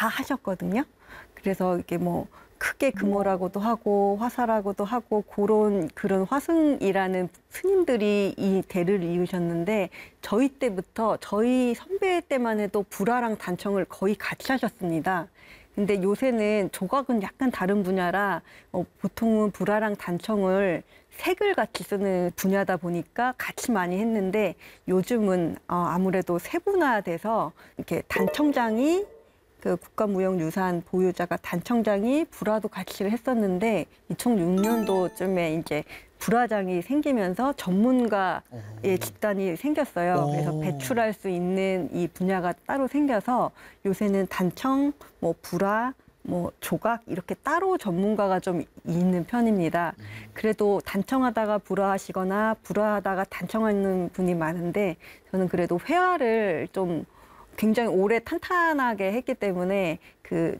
다 하셨거든요. 그래서 이게 뭐 크게 금오라고도 하고 화사라고도 하고 그런 화승이라는 스님들이 이 대를 이으셨는데 저희 때부터 저희 선배 때만 해도 불화랑 단청을 거의 같이 하셨습니다. 근데 요새는 조각은 약간 다른 분야라 보통은 불화랑 단청을 색을 같이 쓰는 분야다 보니까 같이 많이 했는데 요즘은 아무래도 세분화돼서 이렇게 단청장이 그 국가무형유산 보유자가 단청장이 불화도 같이 했었는데 2006년도쯤에 이제 불화장이 생기면서 전문가의 집단이 생겼어요. 그래서 배출할 수 있는 이 분야가 따로 생겨서 요새는 단청, 뭐 불화, 뭐 조각 이렇게 따로 전문가가 좀 있는 편입니다. 그래도 단청하다가 불화하시거나 불화하다가 단청하는 분이 많은데 저는 그래도 회화를 좀 굉장히 오래 탄탄하게 했기 때문에 그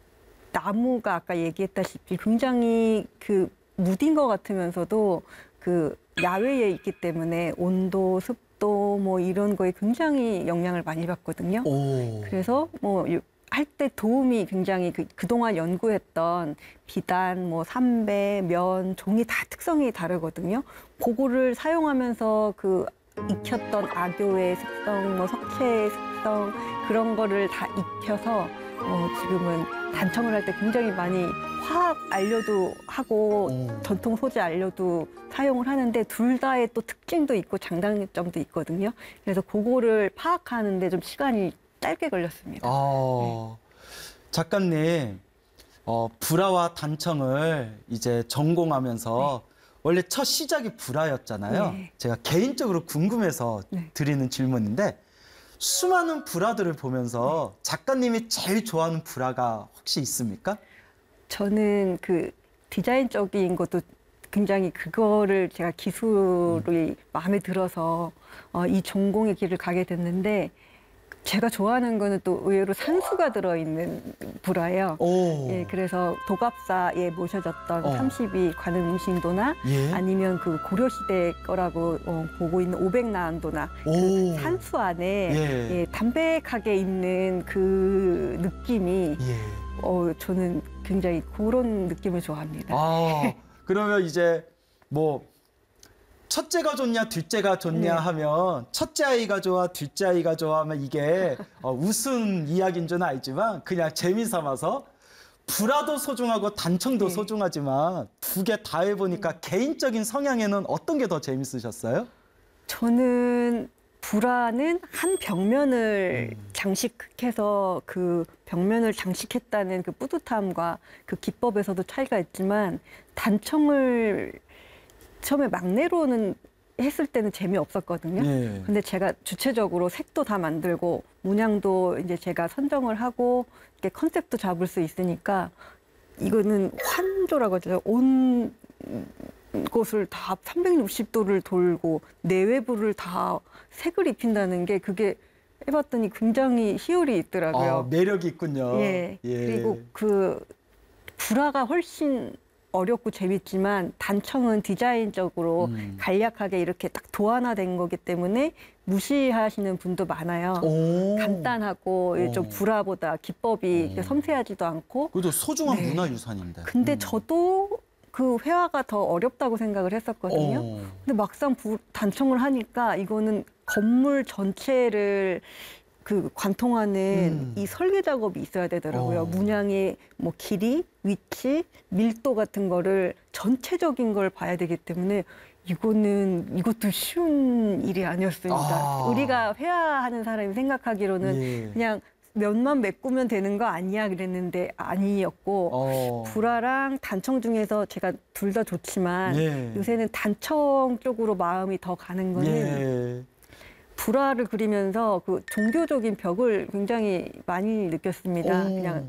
나무가 아까 얘기했다시피 굉장히 그 무딘 것 같으면서도 그 야외에 있기 때문에 온도, 습도 뭐 이런 거에 굉장히 영향을 많이 받거든요. 그래서 뭐 할 때 도움이 굉장히 그동안 연구했던 비단, 뭐 삼배, 면, 종이 다 특성이 다르거든요. 그거를 사용하면서 그 익혔던 악교의 특성, 뭐 석체의 특성 그런 거를 다 익혀서 지금은 단청을 할 때 굉장히 많이 화학 안료도 하고 전통 소재 안료도 사용을 하는데 둘 다의 또 특징도 있고 장단점도 있거든요. 그래서 그거를 파악하는데 좀 시간이 짧게 걸렸습니다. 네. 작가님, 불화와 단청을 이제 전공하면서 원래 첫 시작이 불화였잖아요. 네. 제가 개인적으로 궁금해서 드리는 질문인데 수많은 불화들을 보면서 작가님이 제일 좋아하는 불화가 혹시 있습니까? 저는 그 디자인적인 것도 굉장히 그거를 제가 기술이 마음에 들어서 이 전공의 길을 가게 됐는데 제가 좋아하는 거는 또 의외로 산수가 들어있는 불화예요. 예, 그래서 도갑사에 모셔졌던 32 관음신도나 아니면 그 고려시대 거라고 보고 있는 500나안도나 그 산수 안에 예, 담백하게 있는 그 느낌이 저는 굉장히 그런 느낌을 좋아합니다. 그러면 이제 뭐 첫째가 좋냐 둘째가 좋냐 하면 첫째 아이가 좋아 둘째 아이가 좋아 하면 이게 웃은 이야기인 줄 알지만 그냥 재미삼아서 불화도 소중하고 단청도 소중하지만 두 개 다 해보니까 개인적인 성향에는 어떤 게 더 재밌으셨어요? 저는 불화는 한 벽면을 장식해서 그 벽면을 장식했다는 그 뿌듯함과 그 기법에서도 차이가 있지만 단청을 처음에 막내로는 했을 때는 재미없었거든요. 근데 제가 주체적으로 색도 다 만들고 문양도 이제 제가 선정을 하고 이렇게 컨셉도 잡을 수 있으니까 이거는 환조라고 하죠. 온 곳을 다 360도를 돌고 내외부를 다 색을 입힌다는 게 그게 해봤더니 굉장히 희열이 있더라고요. 매력이 있군요. 그리고 그 불화가 훨씬 어렵고 재밌지만 단청은 디자인적으로 간략하게 이렇게 딱 도안화된 거기 때문에 무시하시는 분도 많아요. 간단하고 좀 불화보다 기법이 섬세하지도 않고. 그래도 소중한 문화유산인데. 근데 저도 그 회화가 더 어렵다고 생각을 했었거든요. 근데 막상 단청을 하니까 이거는 건물 전체를 그 관통하는 이 설계 작업이 있어야 되더라고요. 문양의 뭐 길이, 위치, 밀도 같은 거를 전체적인 걸 봐야 되기 때문에 이것도 쉬운 일이 아니었습니다. 우리가 회화하는 사람이 생각하기로는 그냥 면만 메꾸면 되는 거 아니야 그랬는데 아니었고 불화랑 단청 중에서 제가 둘 다 좋지만 요새는 단청 쪽으로 마음이 더 가는 거는 불화를 그리면서 그 종교적인 벽을 굉장히 많이 느꼈습니다. 그냥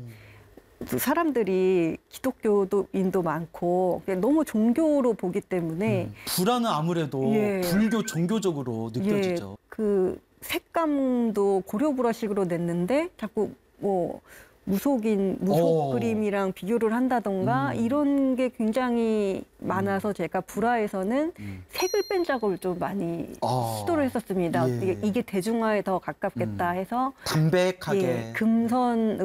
사람들이 기독교인도 많고 너무 종교로 보기 때문에 불화는 아무래도 불교 종교적으로 느껴지죠. 그 색감도 고려 불화식으로 냈는데 자꾸 뭐 무속 그림이랑 비교를 한다던가 이런 게 굉장히 많아서 제가 불화에서는 색을 뺀 작업을 좀 많이 시도를 했었습니다. 이게 대중화에 더 가깝겠다 해서 담백하게 금선